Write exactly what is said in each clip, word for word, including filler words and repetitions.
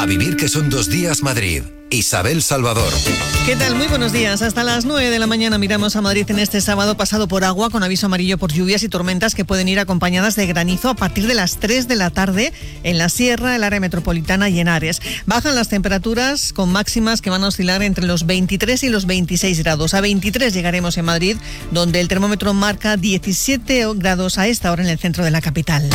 A vivir que son dos días Madrid. Isabel Salvador. ¿Qué tal? Muy buenos días. Hasta las nueve de la mañana miramos a Madrid en este sábado pasado por agua con aviso amarillo por lluvias y tormentas que pueden ir acompañadas de granizo a partir de las tres de la tarde en la Sierra, el área metropolitana y en Ares. Bajan las temperaturas con máximas que van a oscilar entre los veintitrés y los veintiséis grados. A veintitrés llegaremos en Madrid, donde el termómetro marca diecisiete grados a esta hora en el centro de la capital.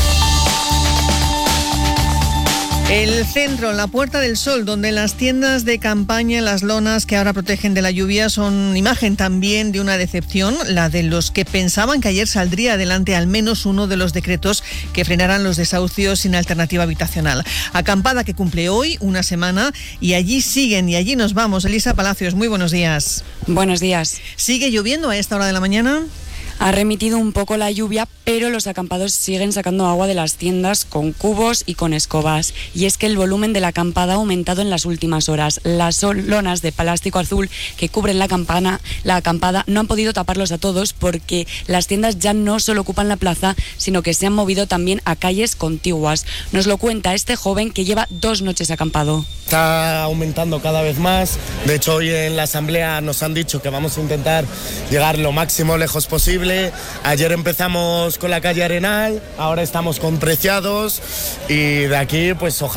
El centro, la Puerta del Sol, donde las tiendas de campaña, las lonas que ahora protegen de la lluvia son imagen también de una decepción, la de los que pensaban que ayer saldría adelante al menos uno de los decretos que frenarán los desahucios sin alternativa habitacional. Acampada que cumple hoy una semana y allí siguen y allí nos vamos. Elisa Palacios, muy buenos días. Buenos días. ¿Sigue lloviendo a esta hora de la mañana? Ha remitido un poco la lluvia, pero los acampados siguen sacando agua de las tiendas con cubos y con escobas. Y es que el volumen de la acampada ha aumentado en las últimas horas. Las lonas de plástico azul que cubren la, campana, la acampada no han podido taparlos a todos porque las tiendas ya no solo ocupan la plaza, sino que se han movido también a calles contiguas. Nos lo cuenta este joven que lleva dos noches acampado. Está aumentando cada vez más. De hecho, hoy en la asamblea nos han dicho que vamos a intentar llegar lo máximo lejos posible. Ayer empezamos con la calle Arenal, ahora estamos con Preciados y de aquí pues ojalá